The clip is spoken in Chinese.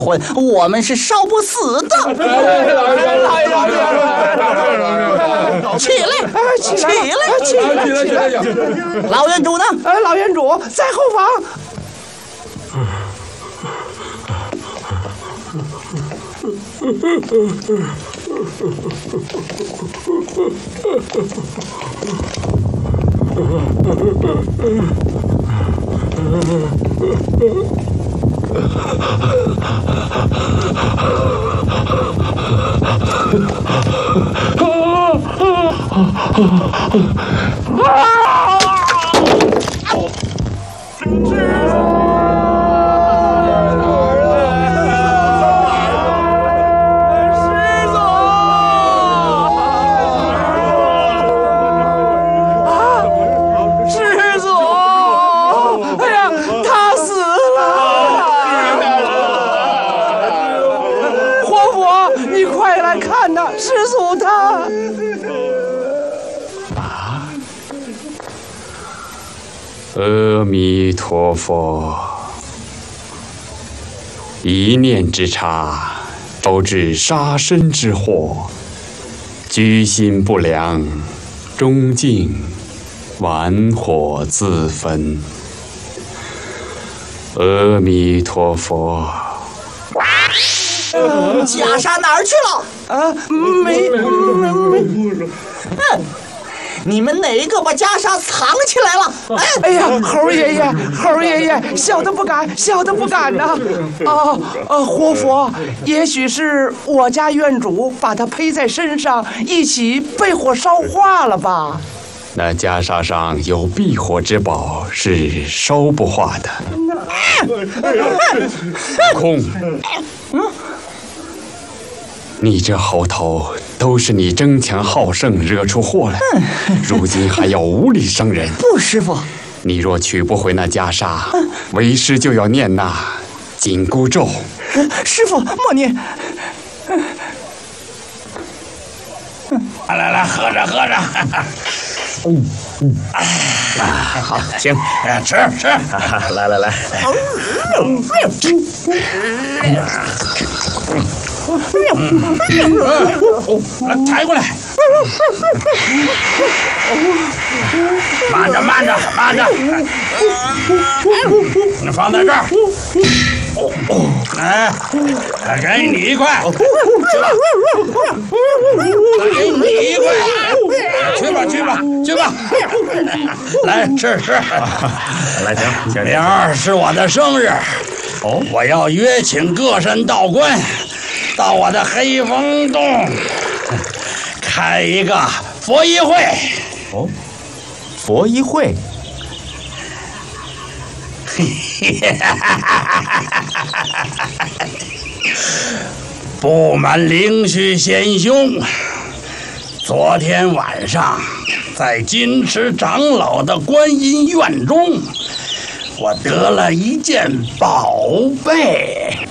婚，我们是烧不死的。起来！老院主呢？ 老院主在后房。师祖他阿弥陀佛，一念之差，招致杀身之祸，居心不良，终竟玩火自焚。阿弥陀佛。 袈裟哪儿去了？ 没。 你们哪个把袈裟藏起来了？ 哎呀，猴爷爷，小的不敢呐。活佛，也许是我家院主把它披在身上，一起被火烧化了吧？ 那袈裟上有避火之宝，是烧不化的。空。你这猴头，都是你争强好胜惹出祸来，如今还要无理伤人。 不，师傅， 你若取不回那袈裟，为师就要念那紧箍咒。 师傅，默念。 来，喝着。 好，行， 吃。 来。 抬过来。慢着，你放在这儿。给你一块。给你一块。去吧。来吃。 来，行。 明儿是我的生日，我要约请各省道观到我的黑风洞开一个佛衣会。 佛衣会。 不瞒灵虚贤兄，昨天晚上在金池长老的观音院中，我得了一件宝贝。